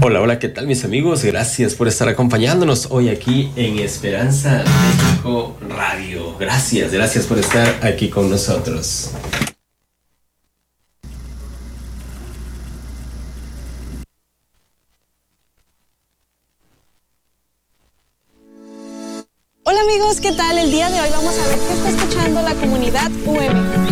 Hola, hola, ¿qué tal mis amigos? Gracias por estar acompañándonos hoy aquí en Esperanza México Radio. Gracias por estar aquí con nosotros. Hola amigos, ¿qué tal? El día de hoy vamos a ver qué está escuchando la comunidad UM.